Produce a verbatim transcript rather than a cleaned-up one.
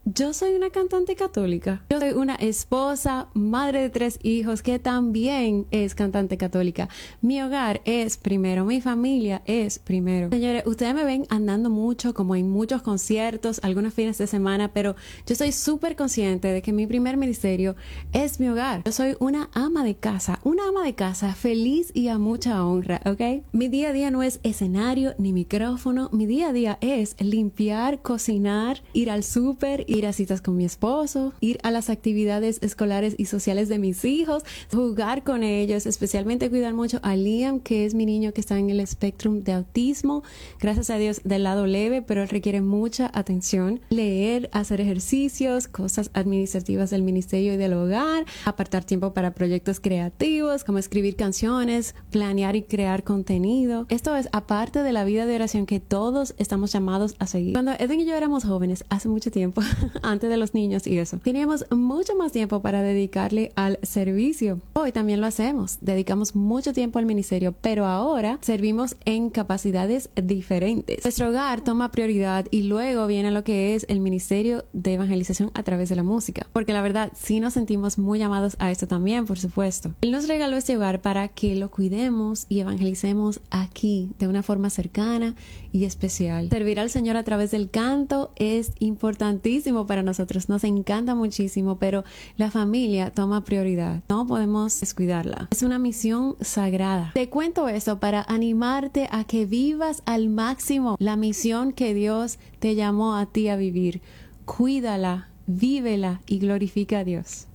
Yo soy una cantante católica. Yo soy una esposa, madre de tres hijos que también es cantante católica. Mi hogar es primero, mi familia es primero. Señores, ustedes me ven andando mucho, como en muchos conciertos, algunos fines de semana, pero yo soy súper consciente de que mi primer ministerio es mi hogar. Yo soy una ama de casa, una ama de casa feliz y a mucha honra, ¿ok? Mi día a día no es escenario ni micrófono. Mi día a día es limpiar, cocinar, ir al súper, ir a citas con mi esposo, ir a las actividades escolares y sociales de mis hijos, jugar con ellos, especialmente cuidar mucho a Liam, que es mi niño que está en el espectro de autismo, gracias a Dios del lado leve, pero él requiere mucha atención, leer, hacer ejercicios, cosas administrativas del ministerio y del hogar, apartar tiempo para proyectos creativos, como escribir canciones, planear y crear contenido. Esto es aparte de la vida de oración que todos estamos llamados a seguir. Cuando Edwin y yo éramos jóvenes, hace mucho tiempo, antes de los niños y eso, teníamos mucho más tiempo para dedicarle al servicio. Hoy también lo hacemos, dedicamos mucho tiempo al ministerio, pero ahora servimos en capacidades diferentes. Nuestro hogar toma prioridad y luego viene lo que es el ministerio de evangelización a través de la música, porque la verdad sí nos sentimos muy llamados a esto también, por supuesto. Él nos regaló este hogar para que lo cuidemos y evangelicemos aquí de una forma cercana y especial. Servir al Señor a través del canto es importantísimo para nosotros, nos encanta muchísimo, pero la familia toma prioridad, no podemos descuidarla. Es una misión sagrada. Te cuento esto para animarte a que vivas al máximo la misión que Dios te llamó a ti a vivir. Cuídala, vívela y glorifica a Dios.